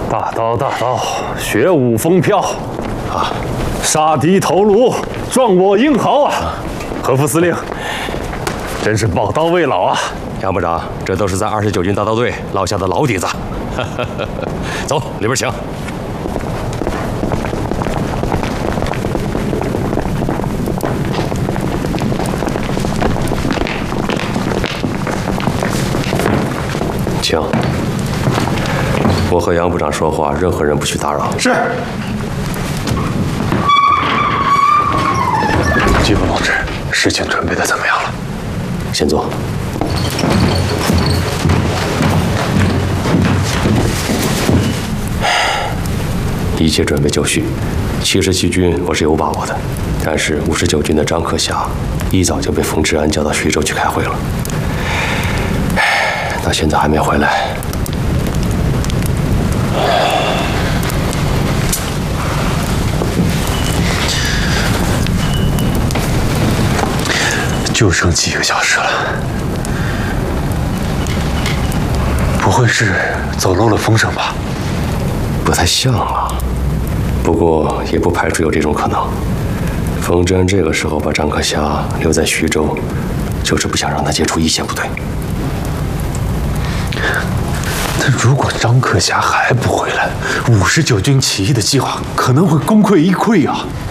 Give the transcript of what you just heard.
大刀，大刀，雪舞风飘，啊，杀敌头颅，壮我英豪啊！何副司令，真是宝刀未老啊！ 杨部长，这都是在29军大刀队落下的老底子。走，里边请。请。我和杨部长说话，任何人不许打扰。 是。季风同志，事情准备的怎么样了？ 先坐。一切准备就绪，77军我是有把握的，但是59军的张克侠一早就被冯治安叫到徐州去开会了，到现在还没回来。 就剩几个小时了，不会是走漏了风声吧？ 不太像啊，不过也不排除有这种可能。冯治安这个时候把张克侠留在徐州，就是不想让他接触一线部队。 但如果张克侠还不回来，59军起义的计划可能会功亏一篑啊！